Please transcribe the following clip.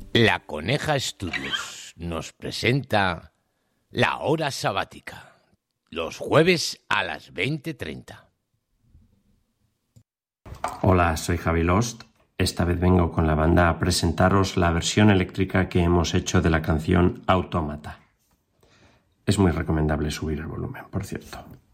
La Coneja Studios nos presenta La Hora Sabática, los jueves a las 20:30. Hola, soy Javi Lost. Esta vez vengo con la banda a presentaros la versión eléctrica que hemos hecho de la canción Autómata. Es muy recomendable subir el volumen, por cierto.